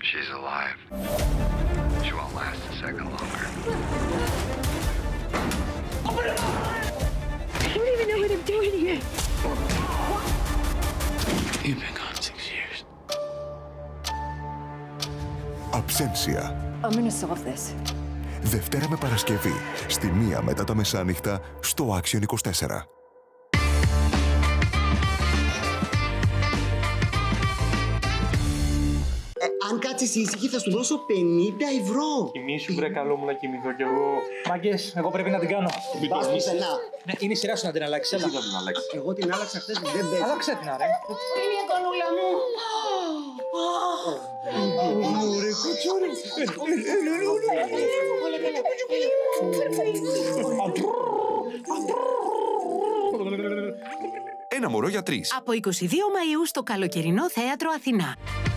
She's alive. She won't last a second longer. I don't even know what I'm doing here. You've been gone 6 years. Absentia. I'm gonna solve this. Δευτέρα με Παρασκευή, στη 1 μετά τα μεσάνυχτα, στο Action 24. Αν κάτσεις ήσυχη θα σου δώσω 50€. Κοιμήσου βρε, καλό μου να κοιμηθώ κι εγώ. Μάγκες, εγώ πρέπει να την κάνω. Πας πουθενά. Ναι, είναι η σειρά σου να την αλλάξεις. Εσύ θα την αλλάξεις. Εγώ την άλλαξα χθες, δεν πέτυχε. Άλλαξε την, ρε. Είναι η κονούλα μου. Ωραία, κουτσούρι. Ένα μωρό για 3. Από 22 Μαΐου στο Καλοκαιρινό Θέατρο Αθηνά.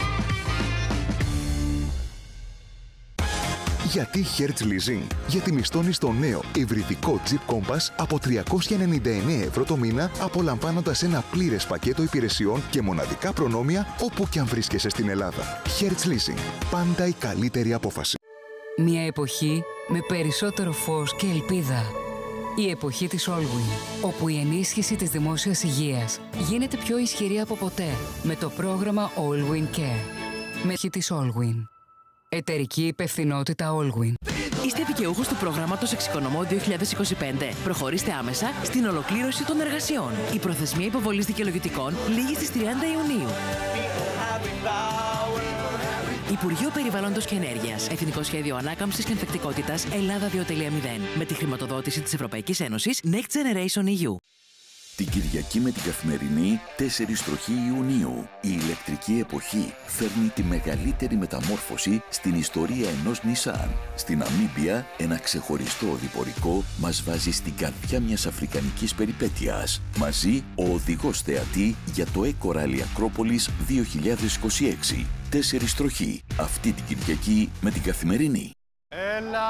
Γιατί Hertz Leasing? Γιατί μισθώνεις το νέο υβριδικό Jeep Compass από 399€ το μήνα, απολαμβάνοντας ένα πλήρες πακέτο υπηρεσιών και μοναδικά προνόμια όπου και αν βρίσκεσαι στην Ελλάδα. Hertz Leasing. Πάντα η καλύτερη απόφαση. Μια εποχή με περισσότερο φως και ελπίδα. Η εποχή της Allwyn, όπου η ενίσχυση της δημόσιας υγείας γίνεται πιο ισχυρή από ποτέ με το πρόγραμμα Allwyn Care. Με της Allwyn. Εταιρική υπευθυνότητα Allwyn. Είστε δικαιούχος του προγράμματος Εξοικονομώ 2025. Προχωρήστε άμεσα στην ολοκλήρωση των εργασιών. Η προθεσμία υποβολής δικαιολογητικών λήγει στις 30 Ιουνίου. Υπουργείο Περιβάλλοντος και Ενέργειας. Εθνικό Σχέδιο Ανάκαμψης και Ανθεκτικότητας Ελλάδα 2.0. Με τη χρηματοδότηση της Ευρωπαϊκής Ένωσης Next Generation EU. Την Κυριακή με την Καθημερινή, 4 τροχή Ιουνίου. Η ηλεκτρική εποχή φέρνει τη μεγαλύτερη μεταμόρφωση στην ιστορία ενός Nissan. Στην Ναμίμπια, ένα ξεχωριστό οδηπορικό μας βάζει στην καρδιά μιας αφρικανικής περιπέτειας. Μαζί, ο οδηγός θεατή για το Eco Rally Ακρόπολης 2026. 4 τροχή, αυτή την Κυριακή με την Καθημερινή. Έλα!